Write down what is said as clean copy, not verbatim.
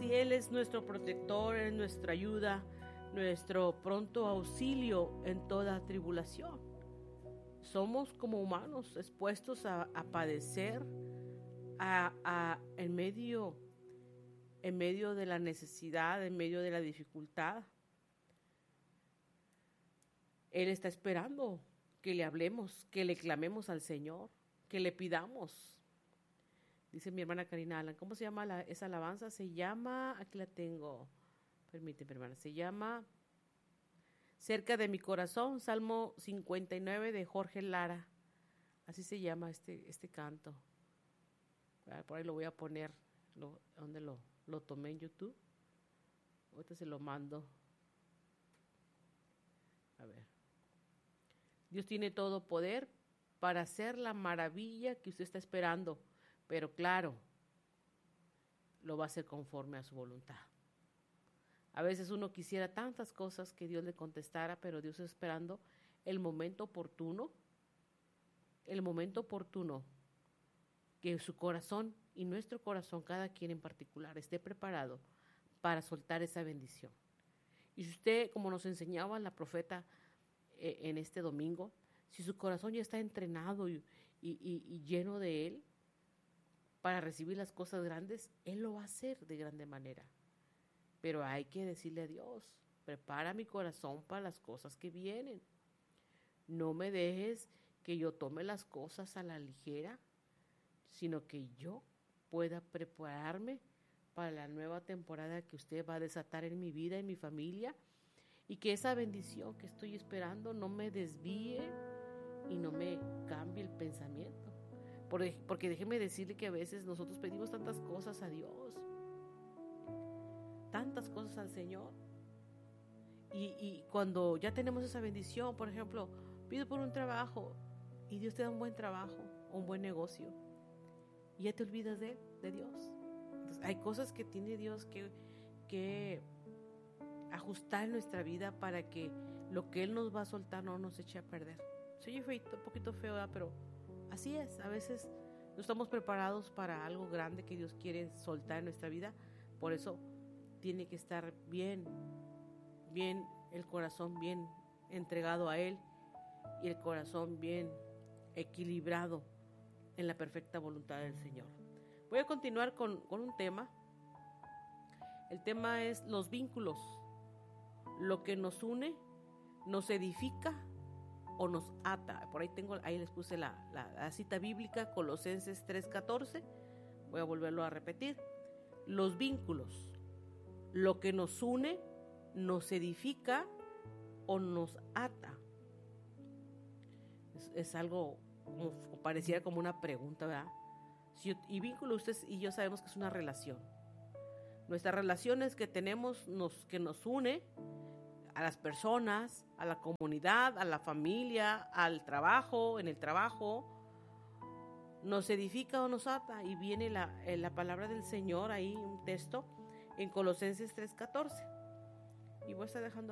si Él es nuestro protector, es nuestra ayuda, nuestro pronto auxilio en toda tribulación. Somos como humanos expuestos a padecer en medio de la necesidad, en medio de la dificultad. Él está esperando que le hablemos, que le clamemos al Señor, que le pidamos. Dice mi hermana Karina Alan, ¿cómo se llama esa alabanza? Se llama, aquí la tengo, permíteme hermana, se llama Cerca de mi corazón, Salmo 59 de Jorge Lara. Así se llama este canto. Por ahí lo voy a poner, donde lo tomé en YouTube. Ahorita se lo mando. A ver. Dios tiene todo poder para hacer la maravilla que usted está esperando, pero claro, lo va a hacer conforme a su voluntad. A veces uno quisiera tantas cosas que Dios le contestara, pero Dios está esperando el momento oportuno, que su corazón y nuestro corazón, cada quien en particular, esté preparado para soltar esa bendición. Y si usted, como nos enseñaba la profeta en este domingo, si su corazón ya está entrenado y lleno de Él para recibir las cosas grandes, Él lo va a hacer de grande manera. Pero hay que decirle a Dios, prepara mi corazón para las cosas que vienen. No me dejes que yo tome las cosas a la ligera, sino que yo pueda prepararme para la nueva temporada que usted va a desatar en mi vida, en mi familia, y que esa bendición que estoy esperando no me desvíe y no me cambie el pensamiento. Porque déjeme decirle que a veces nosotros pedimos tantas cosas a Dios, tantas cosas al Señor, y cuando ya tenemos esa bendición, por ejemplo, pido por un trabajo y Dios te da un buen trabajo o un buen negocio y ya te olvidas de Dios. Entonces, hay cosas que tiene Dios que ajustar en nuestra vida para que lo que Él nos va a soltar no nos eche a perder. Se oye feito, un poquito feo, ¿verdad? Pero así es. A veces no estamos preparados para algo grande que Dios quiere soltar en nuestra vida. Por eso tiene que estar bien el corazón bien entregado a Él y el corazón bien equilibrado en la perfecta voluntad del Señor. Voy a continuar con un tema. El tema es los vínculos. Lo que nos une, nos edifica o nos ata. Por ahí les puse la cita bíblica, Colosenses 3:14. Voy a volverlo a repetir. Los vínculos, lo que nos une, nos edifica o nos ata. Es algo como pareciera como una pregunta, ¿verdad? Y vínculo, ustedes y yo sabemos que es una relación. Nuestras relaciones que tenemos, que nos une a las personas, a la comunidad, a la familia, al trabajo, en el trabajo, nos edifica o nos ata. Y viene la palabra del Señor ahí, un texto, en Colosenses 3:14. Y voy a estar dejando